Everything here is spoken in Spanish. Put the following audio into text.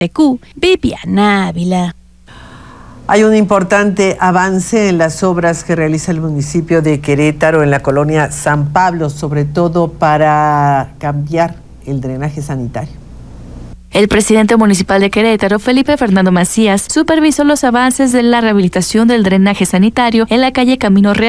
Viviana Ávila. Hay un importante avance en las obras que realiza el municipio de Querétaro en la colonia San Pablo, sobre todo para cambiar el drenaje sanitario. El presidente municipal de Querétaro, Felipe Fernando Macías, supervisó los avances de la rehabilitación del drenaje sanitario en la calle Camino Real